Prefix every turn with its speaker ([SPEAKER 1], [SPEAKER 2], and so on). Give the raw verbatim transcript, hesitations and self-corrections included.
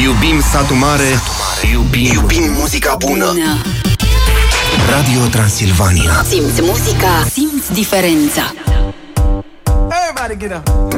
[SPEAKER 1] Iubim satul mare, iubim, iubim muzica bună. bună. Radio Transilvania.
[SPEAKER 2] Simți muzica, simți diferența.
[SPEAKER 3] Everybody get up.